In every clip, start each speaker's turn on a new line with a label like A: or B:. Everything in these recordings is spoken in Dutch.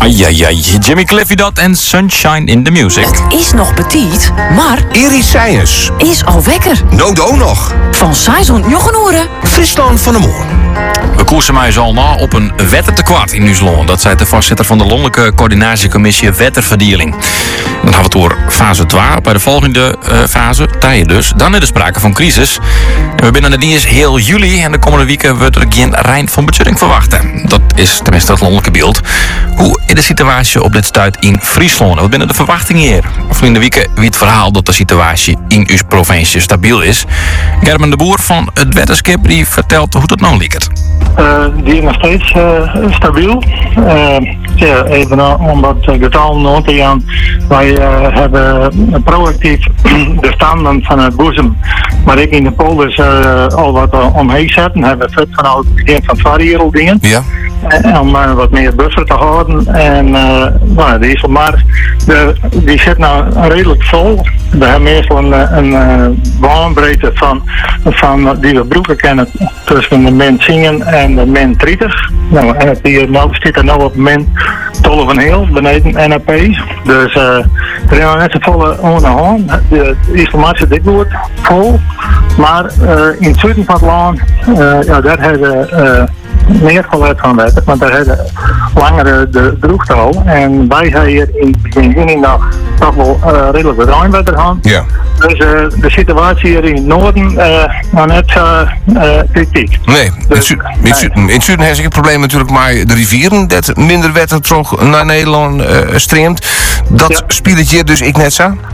A: Ai. Jimmy Cliffy dat en Sunshine in the Music.
B: Het is nog petit, maar
C: Iris Seijers.
B: is al wekker.
C: Nodo nog.
B: Van Saison Jochenoeren.
C: Friesland van de Moor.
A: We koersen mij al na op een wettertekort in Nieuwsloon. Dat zei de voorzitter van de Landelijke Coördinatiecommissie Wetterverdieling. Dan gaan we door fase 2. Bij de volgende fase, tijden dus. Dan is er sprake van crisis. En we binnen het niet eens heel juli. En de komende weken wordt er geen Rijn van Betjutting verwachten. Dat is tenminste het landelijke beeld. Hoe is de situatie op dit stuit in Friesland? Wat binnen de verwachtingen hier? Vrienden weken wie het verhaal dat de situatie in uw provincie stabiel is. Gerben de Boer van het Wetterskip die vertelt hoe dat nou ligt.
D: Die is nog steeds stabiel. Even om wat getallen aan te gaan. Wij hebben proactief de standen van het boezem, maar ik in de polders al wat omheen zetten. Hebben we vanuit het begin van variërel dingen.
C: Ja.
D: Om wat meer buffer te houden. En de IJsselmaar die zit nou redelijk vol. We hebben meestal een baanbreedte van die we broeken kennen tussen de min 10 en de min 30. Nou, en het hier zit er nou op min 12 en heel beneden NAP. Dus er is nog net zo volle onderhand. De IJsselmaar zit dit woord vol. Maar in het zuiden van het land, daar hebben meer geluid van wetten, want daar hebben langere de droogte al. En wij hebben hier in begin juni nog toch wel redelijk wat ruimwetter gehad.
C: Ja.
D: Dus de situatie hier in het noorden nog net kritiek.
C: Nee, in het zuiden heeft het probleem natuurlijk maar de rivieren dat minder wetter terug naar Nederland streamt. Dat speelt je dus ik net zo?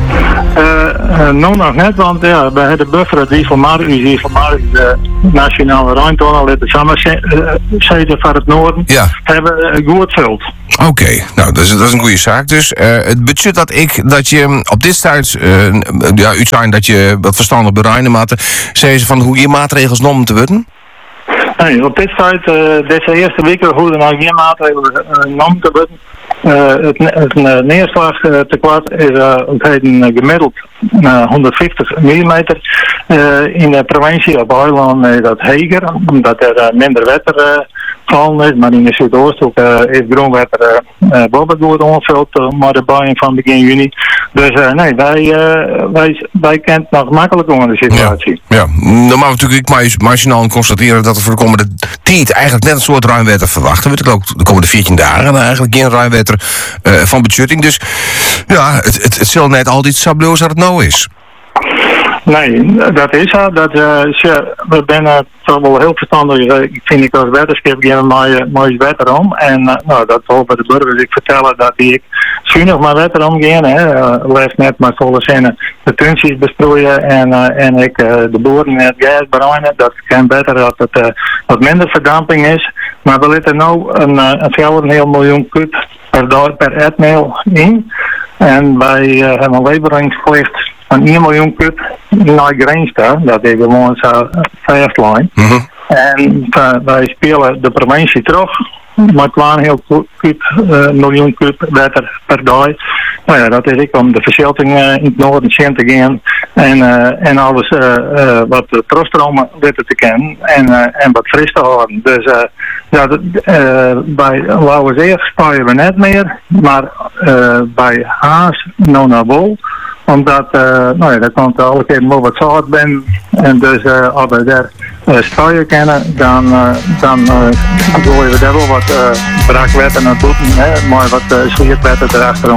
D: Nog net, want ja, we hebben de buffer die van de nationale ruimtunnel, de samenzetten van het noorden, hebben goed vult.
C: Oké, nou dat is een goede zaak. Dus het budget dat je op dit stuit, u zei dat je wat verstandig bereinen maakte, zei ze van hoe je maatregels genomen te worden?
D: Nee, op dit stuit, deze eerste weken hoeven er nog geen maatregelen genomen te worden. Het neerslagtekort is gemiddeld 150 mm. In de provincie op Eiland is dat hoger, omdat er minder wetter gevallen is. Maar in de Zuidoost is groenwetter boven goed onvuld, maar de buien van begin juni. Dus nee, wij kennen nog makkelijk onder de situatie.
C: Ja. Dan mag natuurlijk marginaal constateren dat er voor de komende tijd eigenlijk net een soort ruimwetter verwachten. We ook de komende 14 dagen eigenlijk geen ruimwetter van betjutting. Dus ja, het zal net altijd sabloos als het nou is.
D: Nee, dat is zo. We zijn toch wel heel verstandig. Ik vind ik als wetterskip geen mooi wetter om. En dat hopen de burgers ik vertellen dat ik zuinig maar wetter omgaan. Les net maar volle zinnen de tuintjes besproeien en ik de boeren met gas bereiden. Dat kan beter dat het wat minder verdamping is. Maar we zitten nu een miljoen kub per dag per etmeel in. En wij hebben een leveringsplicht van 1 miljoen kub naar Greensta. Dat is gewoon zo'n fastlijn. En wij spelen de provincie terug. Maar het heel miljoen kub wetter per dag. Nou ja, dat is ik om de verzilting in het noorden te gaan. En alles wat terugstromen weten te kennen. En wat fris te houden. Dus bij Lauwerzeeg sparen we net meer. Maar bij Haas nog naar Wol. Omdat, daar komt alle keer maar wat zout ben. En dus als we daar spuien kennen, dan gooien we daar wel wat braakwetter naar boeten. Maar wat slierwetter erachter